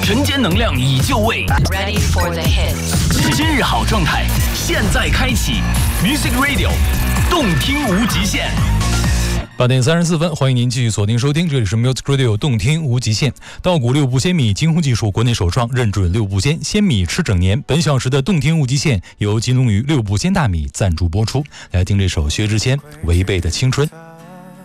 晨间能量已就位 Ready for the hits。 今日好状态现在开启 Music Radio 动听无极限。 8点34分，欢迎您继续锁定收听，这里是 Music Radio 动听无极限。稻谷六步鲜米，精烘技术，国内首创，认准六步鲜，鲜米吃整年。本小时的动听无极限由金龙鱼六步鲜大米赞助播出。来听这首薛之谦《违背的青春》。